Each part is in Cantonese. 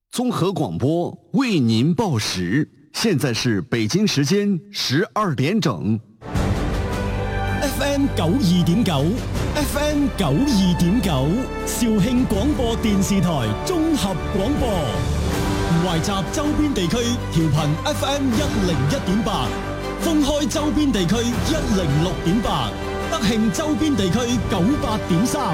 综合广播为您报时，现在是北京时间12點整。 FM 92.9 ，FM 92.9，肇慶廣播電視台綜合廣播，懷集周邊地區調頻 FM 101.8，封開周邊地區106.8，德慶周邊地區98.3。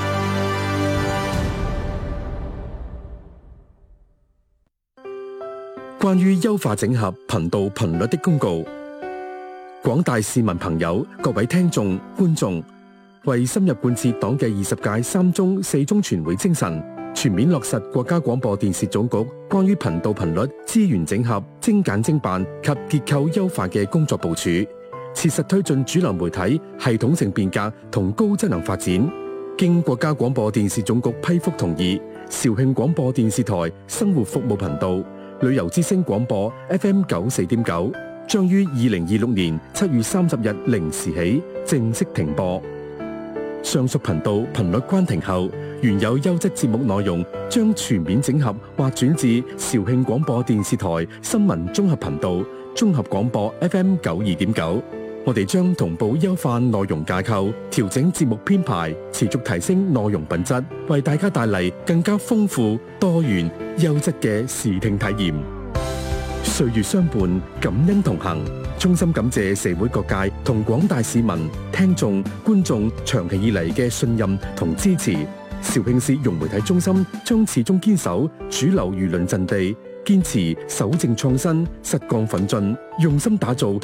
關於優化整合頻道頻率的公告，廣大市民朋友、各位聽眾、觀眾，為深入貫徹黨嘅20屆3中4中全會精神，全面落實國家廣播電視總局關於頻道頻率資源整合、精簡精辦及結構優化嘅工作部署，切實推進主流媒體系統性變革同高質能發展。經國家廣播電視總局批覆同意，肇慶廣播電視台生活服務頻道、旅遊之聲廣播 FM 94.9將於2026年7月30日0時起正式停播。上述頻道頻率關停後，原有優質節目內容將全面整合或轉至肇慶廣播電視台新聞綜合頻道綜合廣播 FM 92.9。我哋將同步優化內容架構，調整節目編排，持續提升內容品質，為大家帶嚟更加豐富、多元、優質嘅視聽體驗。歲月相伴，感恩同行。衷心感謝社會各界同廣大市民、聽眾、觀眾長期以嚟嘅信任同支持。肇慶市融媒體中心將始終堅守主流輿論陣地，堅持守正創新、實幹奮進，用心打造